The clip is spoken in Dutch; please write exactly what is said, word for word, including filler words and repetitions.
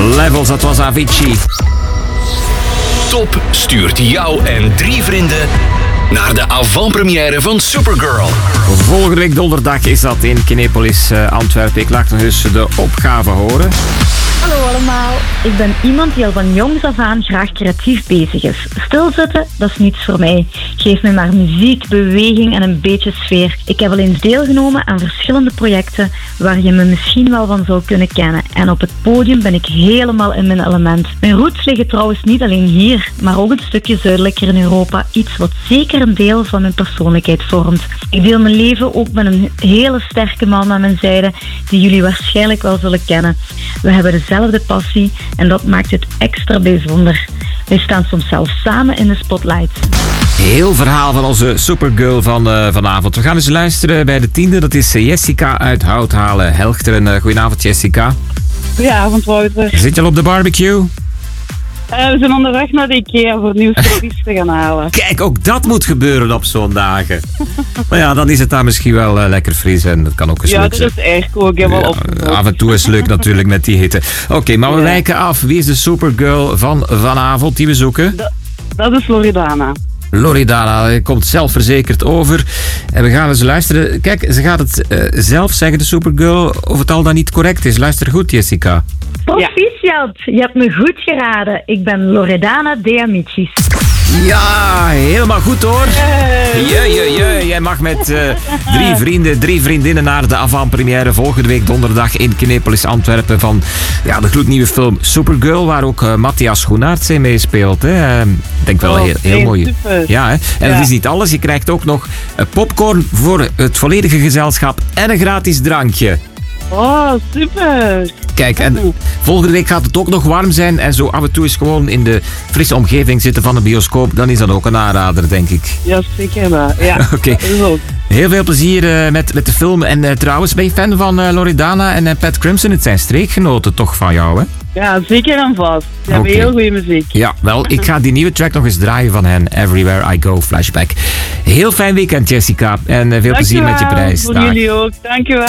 Levels, dat was Avicii. Top stuurt jou en drie vrienden naar de avant-première van Supergirl. Volgende week donderdag is dat in Kinepolis, uh, Antwerpen. Ik laat nog eens de opgave horen. Hallo allemaal, ik ben iemand die al van jongs af aan graag creatief bezig is. Stilzitten, dat is niets voor mij. Geef me maar muziek, beweging en een beetje sfeer. Ik heb al eens deelgenomen aan verschillende projecten waar je me misschien wel van zou kunnen kennen. En op het podium ben ik helemaal in mijn element. Mijn roots liggen trouwens niet alleen hier, maar ook een stukje zuidelijker in Europa. Iets wat zeker een deel van mijn persoonlijkheid vormt. Ik deel mijn leven ook met een hele sterke man aan mijn zijde, die jullie waarschijnlijk wel zullen kennen. We hebben dezelfde passie en dat maakt het extra bijzonder. Wij staan soms zelfs samen in de spotlight. Heel verhaal van onze Supergirl van uh, vanavond. We gaan eens luisteren bij de tiende. Dat is Jessica uit Houthalen, Helchteren. Uh, goedenavond, Jessica. Goedenavond, Wouter. Zit je al op de barbecue? Uh, we zijn onderweg naar de IKEA voor nieuw servies te gaan halen. Kijk, ook dat moet gebeuren op zo'n dagen. Maar ja, dan is het daar misschien wel uh, lekker fris en dat kan ook eens ja, leuk dat zijn. is airco. Ik heb wel Ja, opgezocht. af en toe is het leuk natuurlijk met die hitte. Oké, okay, maar we ja. wijken af. Wie is de Supergirl van vanavond die we zoeken? Dat, dat is Loredana. Loredana komt zelfverzekerd over. En we gaan eens luisteren. Kijk, ze gaat het uh, zelf zeggen, de Supergirl, of het al dan niet correct is. Luister goed, Jessica. Proficiat, je hebt me goed geraden. Ik ben Loredana De Amicis. Ja, helemaal goed hoor. Je, je, je. Jij mag met uh, drie vrienden, drie vriendinnen naar de avant-première volgende week donderdag in Kinepolis, Antwerpen van ja, de gloednieuwe film Supergirl, waar ook uh, Matthias Schoenaerts in meespeelt. Hè. Ik denk wel oh, heel, heel mooi. Super. Ja, hè. En ja. dat is niet alles. Je krijgt ook nog popcorn voor het volledige gezelschap en een gratis drankje. Oh, super. Kijk, en volgende week gaat het ook nog warm zijn en zo af en toe is gewoon in de frisse omgeving zitten van de bioscoop. Dan is dat ook een aanrader, denk ik. Ja, zeker wel. Ja, Oké. Okay. Dat heel veel plezier uh, met, met de film. En uh, trouwens, ben je fan van uh, Loredana en uh, Pat Crimson? Het zijn streekgenoten toch van jou, hè? Ja, zeker en vast. Die hebben okay. heel goede muziek. Ja, wel, ik ga die nieuwe track nog eens draaien van hen. Everywhere I Go, Flashback. Heel fijn weekend, Jessica. En uh, veel Dankjewel, plezier met je prijs. Voor Dag. jullie ook. Dankjewel.